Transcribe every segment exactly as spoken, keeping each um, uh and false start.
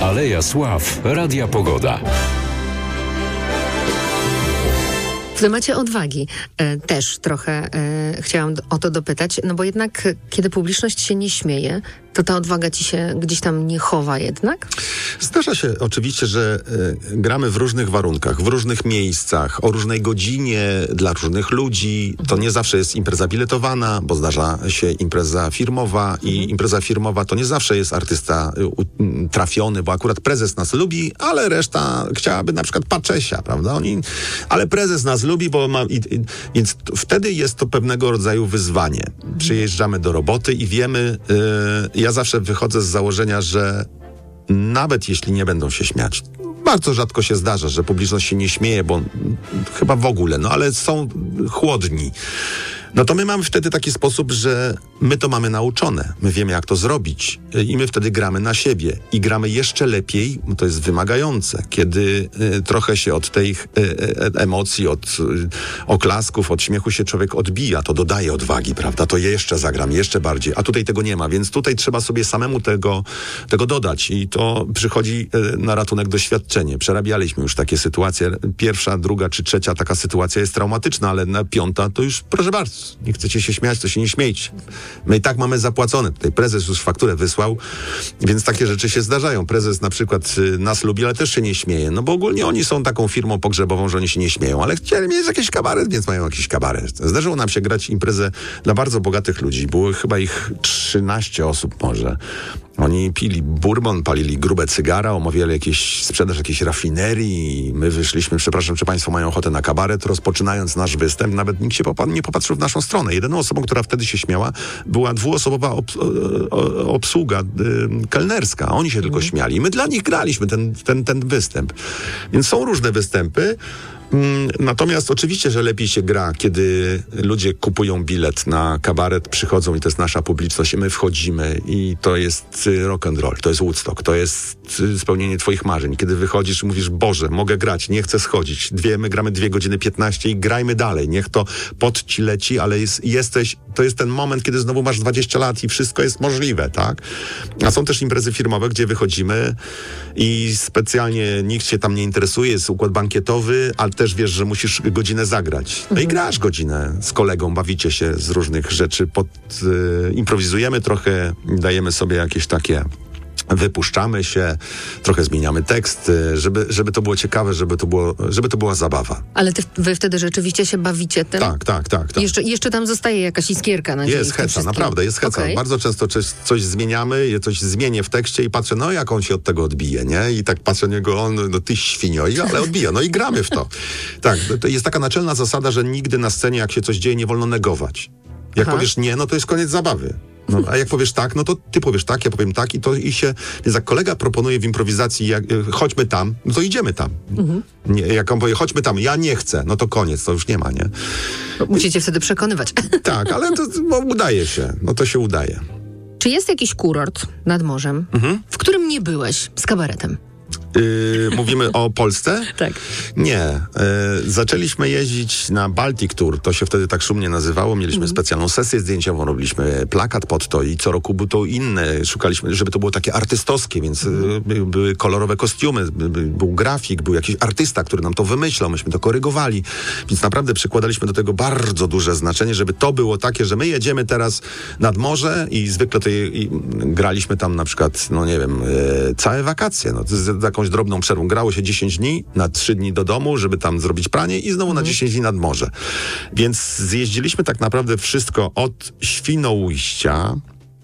Aleja Sław, Radia Pogoda. W temacie odwagi e, też trochę e, chciałam o to dopytać, no bo jednak kiedy publiczność się nie śmieje, to ta odwaga ci się gdzieś tam nie chowa jednak? Zdarza się oczywiście, że y, gramy w różnych warunkach, w różnych miejscach, o różnej godzinie, dla różnych ludzi. To nie zawsze jest impreza biletowana, bo zdarza się impreza firmowa i mhm. impreza firmowa to nie zawsze jest artysta y, y, trafiony, bo akurat prezes nas lubi, ale reszta chciałaby na przykład Paczesia, prawda? Oni, ale prezes nas lubi, bo ma... I, i, więc t- wtedy jest to pewnego rodzaju wyzwanie. Mhm. Przyjeżdżamy do roboty i wiemy... Y, ja zawsze wychodzę z założenia, że nawet jeśli nie będą się śmiać, bardzo rzadko się zdarza, że publiczność się nie śmieje, bo chyba w ogóle, no ale są chłodni. No to my mamy wtedy taki sposób, że my to mamy nauczone. My wiemy, jak to zrobić i my wtedy gramy na siebie. I gramy jeszcze lepiej, bo to jest wymagające, kiedy y, trochę się od tej y, y, emocji, od y, oklasków, od śmiechu się człowiek odbija. To dodaje odwagi, prawda? To jeszcze zagram, jeszcze bardziej. A tutaj tego nie ma, więc tutaj trzeba sobie samemu tego, tego dodać. I to przychodzi y, na ratunek doświadczenie. Przerabialiśmy już takie sytuacje. Pierwsza, druga czy trzecia taka sytuacja jest traumatyczna, ale na piąta to już proszę bardzo. Nie chcecie się śmiać, to się nie śmiejcie. My i tak mamy zapłacone. Tutaj prezes już fakturę wysłał, więc takie rzeczy się zdarzają. Prezes na przykład y, nas lubi, ale też się nie śmieje. No bo ogólnie oni są taką firmą pogrzebową, że oni się nie śmieją, ale chcieli mieć jakiś kabaret, więc mają jakiś kabaret. Zdarzyło nam się grać imprezę dla bardzo bogatych ludzi. Było chyba ich trzynaście osób może. Oni pili bourbon, palili grube cygara, omawiali jakieś sprzedaż jakiejś rafinerii i my wyszliśmy, przepraszam, czy państwo mają ochotę na kabaret, rozpoczynając nasz występ, nawet nikt się popa- nie popatrzył w naszą stronę. Jedyną osobą, która wtedy się śmiała, była dwuosobowa obs- obsługa y, kelnerska. Oni się tylko śmiali. My dla nich graliśmy ten, ten, ten występ. Więc są różne występy. Natomiast oczywiście, że lepiej się gra, kiedy ludzie kupują bilet na kabaret, przychodzą i to jest nasza publiczność i my wchodzimy i to jest rock and roll, to jest Woodstock, to jest spełnienie twoich marzeń. Kiedy wychodzisz i mówisz, Boże, mogę grać, nie chcę schodzić. Dwie, my gramy dwie godziny piętnaście i grajmy dalej. Niech to pot ci leci, ale jest, jesteś, to jest ten moment, kiedy znowu masz dwadzieścia lat i wszystko jest możliwe, tak? A są też imprezy firmowe, gdzie wychodzimy i specjalnie nikt się tam nie interesuje, jest układ bankietowy, ale też wiesz, że musisz godzinę zagrać. No i grasz godzinę z kolegą, bawicie się z różnych rzeczy, pod, y, improwizujemy trochę, dajemy sobie jakieś takie, wypuszczamy się, trochę zmieniamy tekst, żeby, żeby to było ciekawe, żeby to, było, żeby to była zabawa. Ale ty, wy wtedy rzeczywiście się bawicie tym? Tak, tak, tak. tak. Jeszcze, jeszcze tam zostaje jakaś iskierka na Jest heca, naprawdę, jest heca. Okay. Bardzo często coś, coś zmieniamy, coś zmienię w tekście i patrzę, no jak on się od tego odbije, nie? I tak patrzę na niego, on, no ty świnio, i, ale odbija, no i gramy w to. Tak, to jest taka naczelna zasada, że nigdy na scenie, jak się coś dzieje, nie wolno negować. Jak Aha. powiesz nie, no to jest koniec zabawy. No, a jak powiesz tak, no to ty powiesz tak, ja powiem tak i to i się... Więc jak kolega proponuje w improwizacji, jak, chodźmy tam, no to idziemy tam. Mhm. Nie, jak on powie, chodźmy tam, ja nie chcę, no to koniec, to już nie ma, nie? Musicie wtedy przekonywać. Tak, ale to bo udaje się, no to się udaje. Czy jest jakiś kurort nad morzem, mhm. w którym nie byłeś z kabaretem? Yy, mówimy o Polsce? Tak. Nie. Yy, zaczęliśmy jeździć na Baltic Tour, to się wtedy tak szumnie nazywało. Mieliśmy mm. specjalną sesję zdjęciową, robiliśmy plakat pod to i co roku był to inne. Szukaliśmy, żeby to było takie artystowskie, więc mm. yy, były kolorowe kostiumy, by, by, był grafik, był jakiś artysta, który nam to wymyślał, myśmy to korygowali. Więc naprawdę przykładaliśmy do tego bardzo duże znaczenie, żeby to było takie, że my jedziemy teraz nad morze i zwykle to je, i graliśmy tam na przykład, no nie wiem, yy, całe wakacje. No, to z jakąś drobną przerwą. Grało się dziesięć dni, na trzy dni do domu, żeby tam zrobić pranie i znowu mm. na dziesięć dni nad morze. Więc zjeździliśmy tak naprawdę wszystko od Świnoujścia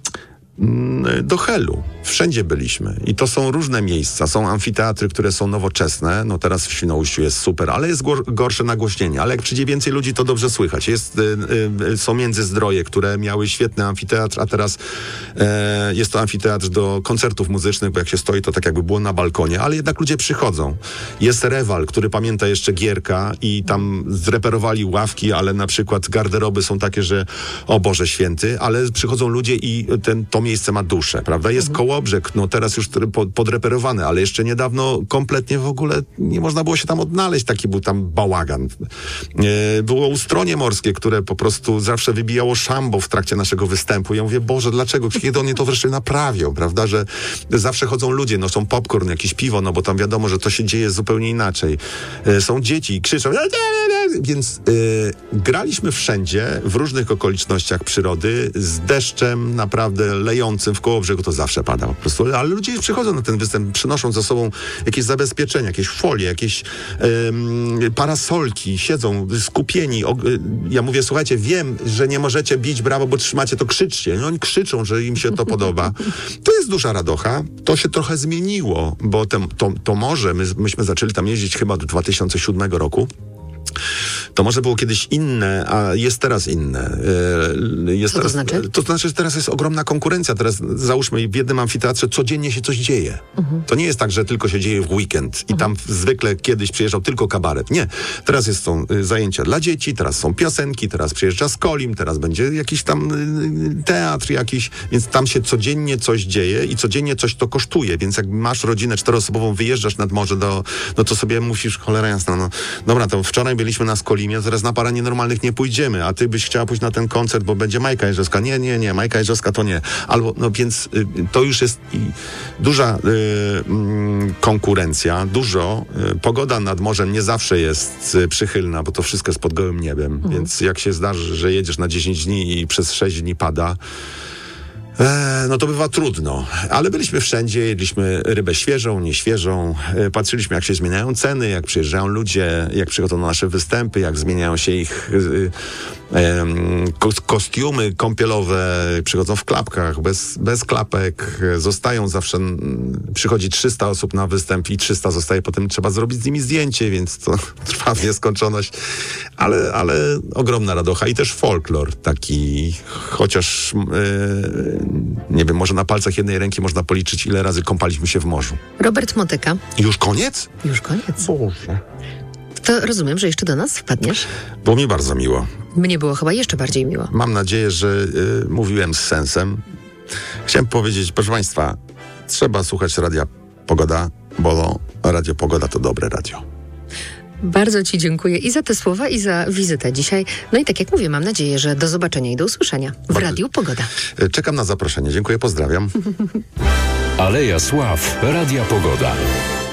do Helu. Wszędzie byliśmy. I to są różne miejsca. Są amfiteatry, które są nowoczesne. No teraz w Świnoujściu jest super, ale jest gor- gorsze nagłośnienie. Ale jak przyjdzie więcej ludzi, to dobrze słychać. Jest, y, y, są Międzyzdroje, które miały świetny amfiteatr, a teraz y, jest to amfiteatr do koncertów muzycznych, bo jak się stoi, to tak jakby było na balkonie. Ale jednak ludzie przychodzą. Jest Rewal, który pamięta jeszcze Gierka i tam zreperowali ławki, ale na przykład garderoby są takie, że o Boże Święty, ale przychodzą ludzie i ten, to miejsce ma duszę, prawda? Jest mhm. Kołobrzeg, no teraz już podreperowany, ale jeszcze niedawno kompletnie w ogóle nie można było się tam odnaleźć, taki był tam bałagan. Było Ustronie Morskie, które po prostu zawsze wybijało szambo w trakcie naszego występu. Ja mówię, Boże, dlaczego? Kiedy oni to wreszcie naprawią, prawda? Że zawsze chodzą ludzie, noszą popcorn, jakieś piwo, no bo tam wiadomo, że to się dzieje zupełnie inaczej. Są dzieci i krzyczą, więc yy, graliśmy wszędzie, w różnych okolicznościach przyrody, z deszczem naprawdę lejącym w Kołobrzegu, to zawsze pada po prostu, ale ludzie przychodzą na ten występ, przynoszą ze sobą jakieś zabezpieczenia, jakieś folie, jakieś yy, parasolki, siedzą skupieni. O, yy, ja mówię, słuchajcie, wiem, że nie możecie bić brawo, bo trzymacie, to krzyczcie. No oni krzyczą, że im się to podoba. To jest duża radocha. To się trochę zmieniło, bo te, to, to morze, my, myśmy zaczęli tam jeździć chyba do dwa tysiące siódmego roku. To może było kiedyś inne, a jest teraz inne. Jest Co to teraz, znaczy? To znaczy, że teraz jest ogromna konkurencja. Teraz załóżmy, w jednym amfiteatrze codziennie się coś dzieje. Mhm. To nie jest tak, że tylko się dzieje w weekend i mhm. tam zwykle kiedyś przyjeżdżał tylko kabaret. Nie. Teraz jest, są zajęcia dla dzieci, teraz są piosenki, teraz przyjeżdża Skolim, teraz będzie jakiś tam teatr jakiś, więc tam się codziennie coś dzieje i codziennie coś to kosztuje, więc jak masz rodzinę czteroosobową, wyjeżdżasz nad morze, do, no to sobie musisz, cholera jasna, no dobra, to wczoraj byliśmy na Skolimie, teraz na parę nienormalnych nie pójdziemy, a ty byś chciała pójść na ten koncert, bo będzie Majka Jeżowska. Nie, nie, nie, Majka Jeżowska to nie. Albo, no więc y, to już jest y, duża y, y, konkurencja, dużo. Y, pogoda nad morzem nie zawsze jest y, przychylna, bo to wszystko jest pod gołym niebem, mhm. więc jak się zdarzy, że jedziesz na dziesięć dni i przez sześć dni pada, no to bywa trudno, ale byliśmy wszędzie, jedliśmy rybę świeżą, nieświeżą, patrzyliśmy jak się zmieniają ceny, jak przyjeżdżają ludzie, jak przychodzą na nasze występy, jak zmieniają się ich y, y, kostiumy kąpielowe, przychodzą w klapkach, bez, bez klapek, zostają zawsze, przychodzi trzysta osób na występ i trzysta zostaje, potem trzeba zrobić z nimi zdjęcie, więc to trwa w nieskończoność, ale, ale ogromna radocha i też folklor taki, chociaż y, nie wiem, może na palcach jednej ręki można policzyć, ile razy kąpaliśmy się w morzu. Robert Motyka. Już koniec? Już koniec. Boże. To rozumiem, że jeszcze do nas wpadniesz? Było mi bardzo miło. Mnie było chyba jeszcze bardziej miło. Mam nadzieję, że y, mówiłem z sensem. Chciałem powiedzieć, proszę Państwa, trzeba słuchać Radia Pogoda, bo Radio Pogoda to dobre radio. Bardzo Ci dziękuję i za te słowa, i za wizytę dzisiaj. No i tak jak mówię, mam nadzieję, że do zobaczenia i do usłyszenia w Bardzo... Radiu Pogoda. Czekam na zaproszenie. Dziękuję, pozdrawiam. Aleja Sław, Radia Pogoda.